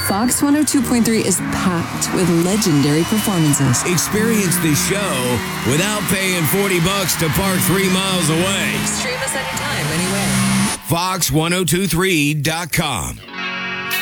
Fox 102.3 is packed with legendary performances. Experience the show without paying $40 to park 3 miles away. Stream us anytime, anywhere. Fox1023.com.